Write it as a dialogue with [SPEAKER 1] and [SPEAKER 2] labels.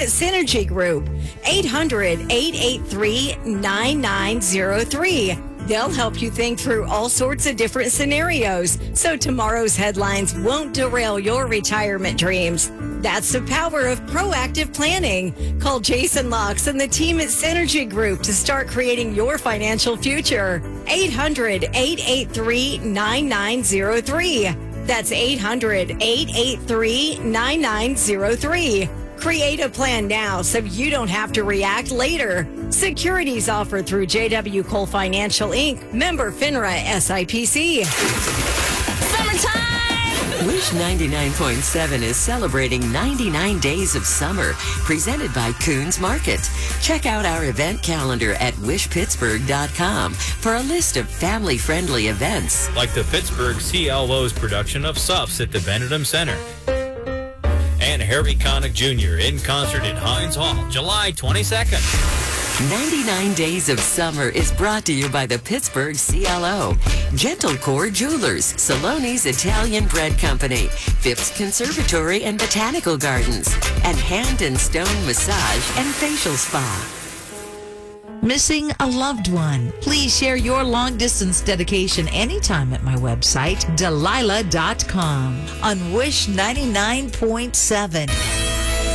[SPEAKER 1] at Synergy Group. 800-883-9903. They'll help you think through all sorts of different scenarios so tomorrow's headlines won't derail your retirement dreams. That's the power of proactive planning. Call Jason Locks and the team at Synergy Group to start creating your financial future. 800-883-9903. That's 800-883-9903. Create a plan now so you don't have to react later. Securities offered through JW Cole Financial Inc., member FINRA SIPC.
[SPEAKER 2] Summertime! Wish 99.7 is celebrating 99 days of summer, presented by Coons Market. Check out our event calendar at wishpittsburgh.com for a list of family-friendly events.
[SPEAKER 3] Like the Pittsburgh CLO's production of Suffs at the Benedum Center. And Harry Connick Jr. in concert at Heinz Hall, July 22nd.
[SPEAKER 2] 99 Days of Summer is brought to you by the Pittsburgh CLO, Gentle Core Jewelers, Saloni's Italian Bread Company, Phipps Conservatory and Botanical Gardens, and Hand and Stone Massage and Facial Spa.
[SPEAKER 4] Missing a loved one? Please share your long-distance dedication anytime at my website, Delilah.com, on Wish 99.7.